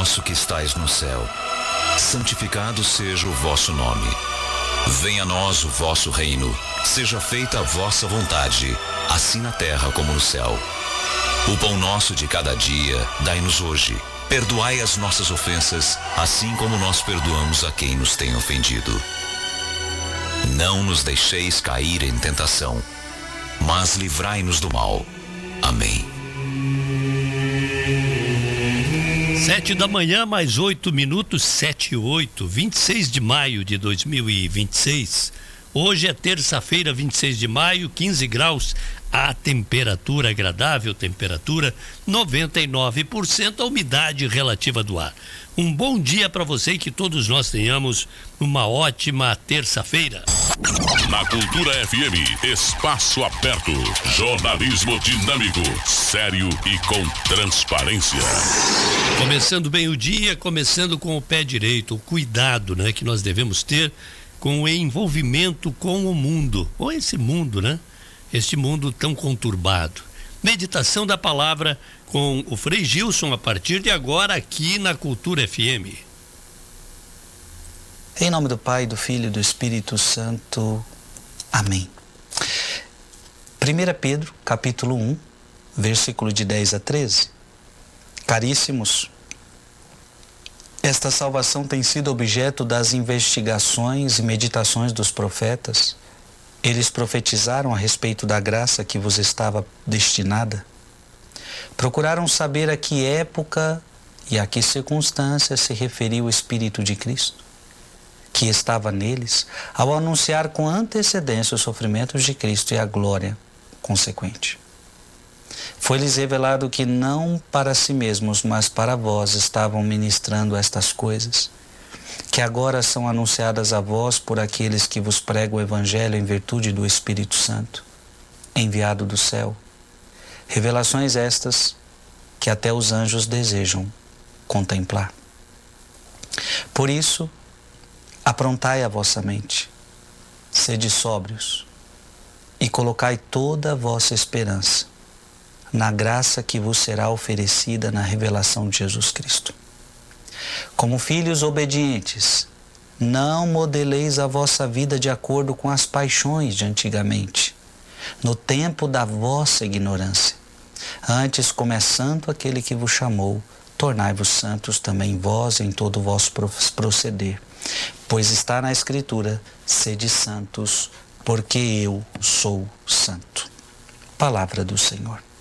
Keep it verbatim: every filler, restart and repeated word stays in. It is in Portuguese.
nosso que estais no céu, santificado seja o vosso nome. Venha a nós o vosso reino, seja feita a vossa vontade, assim na terra como no céu. O pão nosso de cada dia, dai-nos hoje. Perdoai as nossas ofensas, assim como nós perdoamos a quem nos tem ofendido. Não nos deixeis cair em tentação, mas livrai-nos do mal. Amém. Sete da manhã, mais oito minutos, sete e oito, vinte e seis de maio de dois mil e vinte e seis. Hoje é terça-feira, vinte e seis de maio, quinze graus, a temperatura agradável, temperatura noventa e nove por cento, a umidade relativa do ar. Um bom dia para você e que todos nós tenhamos uma ótima terça-feira. Na Cultura F M, espaço aberto, jornalismo dinâmico, sério e com transparência. Começando bem o dia, começando com o pé direito, o cuidado, né, que nós devemos ter com o envolvimento com o mundo, ou esse mundo, né? Este mundo tão conturbado. Meditação da palavra com o Frei Gilson a partir de agora aqui na Cultura F M. Em nome do Pai, do Filho e do Espírito Santo. Amém. primeira Pedro, capítulo um, versículo de dez a treze. Caríssimos, esta salvação tem sido objeto das investigações e meditações dos profetas. Eles profetizaram a respeito da graça que vos estava destinada. Procuraram saber a que época e a que circunstância se referia o Espírito de Cristo, que estava neles, ao anunciar com antecedência os sofrimentos de Cristo e a glória consequente. Foi-lhes revelado que não para si mesmos, mas para vós estavam ministrando estas coisas, que agora são anunciadas a vós por aqueles que vos pregam o Evangelho em virtude do Espírito Santo, enviado do céu. Revelações estas que até os anjos desejam contemplar. Por isso, aprontai a vossa mente, sede sóbrios e colocai toda a vossa esperança na graça que vos será oferecida na revelação de Jesus Cristo. Como filhos obedientes, não modeleis a vossa vida de acordo com as paixões de antigamente, no tempo da vossa ignorância. Antes, como é santo aquele que vos chamou, tornai-vos santos também vós em todo o vosso proceder. Pois está na Escritura, sede santos, porque eu sou santo. Palavra do Senhor.